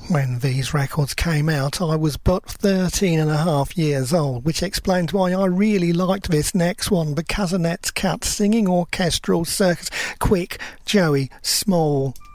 When these records came out, I was but 13 and a half years old, which explains why I really liked this next one, the Casanets Cat Singing Orchestral Circus. Quick, Joey Small.